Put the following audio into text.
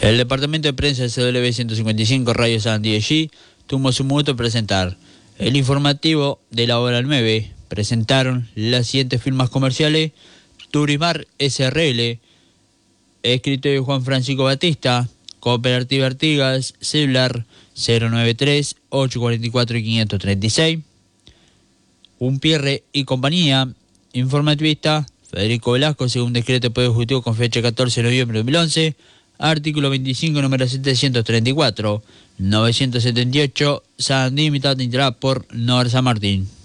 El departamento de prensa de CW 155 Radio San Diego tuvo su minuto a presentar el informativo de la hora 9. Presentaron las siguientes firmas comerciales: Turimar SRL, escritorio Juan Francisco Batista, Cooperativa Artigas, celular 093-844-536, Unpierre y compañía, informativista Federico Velasco, según decreto del Poder Ejecutivo con fecha 14 de noviembre de 2011, artículo 25, número 734, 978, San Dimitat Intra por Nor San Martín.